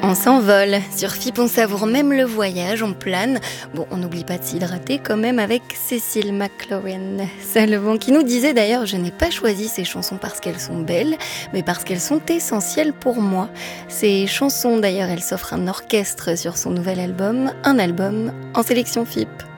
On s'envole, sur FIP on savoure même le voyage, on plane. Bon, on n'oublie pas de s'hydrater quand même avec Cécile McLaurin. Salvant qui nous disait d'ailleurs: je n'ai pas choisi ces chansons parce qu'elles sont belles, mais parce qu'elles sont essentielles pour moi. Ces chansons d'ailleurs, elle s'offre un orchestre sur son nouvel album, un album en sélection FIP.